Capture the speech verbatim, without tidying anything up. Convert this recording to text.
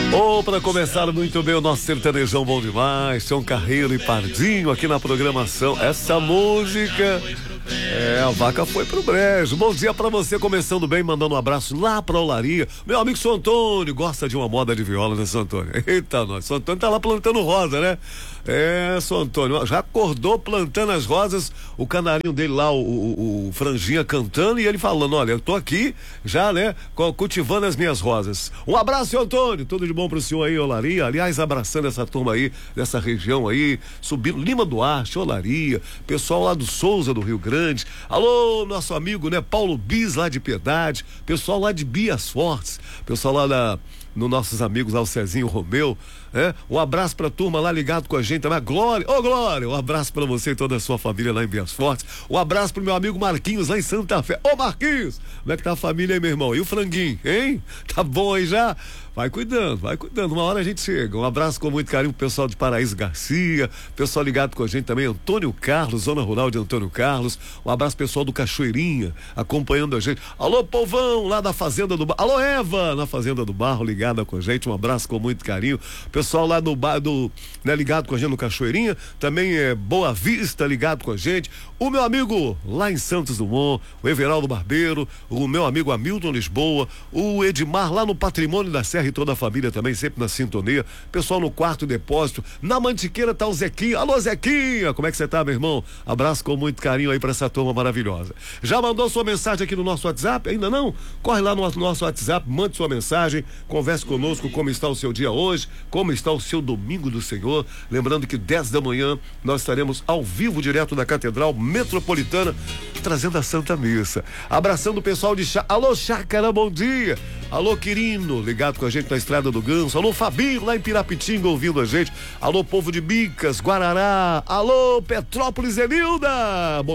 Ou oh, para começar muito bem o nosso sertanejão bom demais, Tião Carreiro e Pardinho aqui na programação. Essa música, é, a vaca foi pro brejo. Bom dia pra você, começando bem, mandando um abraço lá pra Olaria. Meu amigo São Antônio, gosta de uma moda de viola, né, São Antônio? Eita, nós, São Antônio tá lá plantando rosa, né? É, São Antônio, já acordou plantando as rosas, o canarinho dele lá, o, o, o Franjinha cantando e ele falando, olha, eu tô aqui já, né, cultivando as minhas rosas. Um abraço, São Antônio, tudo de bom pro senhor aí, Olaria, aliás, abraçando essa turma aí, dessa região aí, subindo, Lima Duarte, Olaria, pessoal lá do Souza, do Rio Grande, alô, nosso amigo, né, Paulo Bis lá de Piedade, pessoal lá de Bias Fortes, pessoal lá da... nos nossos amigos lá, o Cezinho, o Romeu, é? Um abraço pra turma lá ligado com a gente também, a Glória, ô Glória, um abraço pra você e toda a sua família lá em Bias Fortes, um abraço pro meu amigo Marquinhos lá em Santa Fé, ô Marquinhos, como é que tá a família aí, meu irmão? E o franguinho, hein? Tá bom aí já? Vai cuidando, vai cuidando, uma hora a gente chega. Um abraço com muito carinho pro pessoal de Paraíso Garcia, pessoal ligado com a gente também, Antônio Carlos, Zona Rural de Antônio Carlos, um abraço pessoal do Cachoeirinha, acompanhando a gente. Alô, povão, lá da Fazenda do Barro, alô, Eva, na Fazenda do Barro, ligada com a gente, um abraço com muito carinho. Pessoal lá do bar, do, né, ligado com a gente no Cachoeirinha, também é Boa Vista, ligado com a gente. O meu amigo lá em Santos Dumont, o Everaldo Barbeiro, o meu amigo Hamilton Lisboa, o Edmar lá no Patrimônio da Serra e toda a família também, sempre na sintonia. Pessoal no quarto depósito, na Mantiqueira tá o Zequinha. Alô, Zequinha, como é que você tá, meu irmão? Abraço com muito carinho aí pra essa turma maravilhosa. Já mandou sua mensagem aqui no nosso WhatsApp? Ainda não? Corre lá no nosso WhatsApp, mande sua mensagem, converse conosco como está o seu dia hoje, como está o seu domingo do Senhor. Lembrando que dez da manhã nós estaremos ao vivo direto da Catedral Metropolitana, trazendo a Santa Missa. Abraçando o pessoal de Chá. Alô, Chácara, bom dia. Alô, Quirino, ligado com a gente na Estrada do Ganso. Alô, Fabinho, lá em Pirapitinga, ouvindo a gente. Alô, povo de Bicas, Guarará. Alô, Petrópolis, Emilda. Bom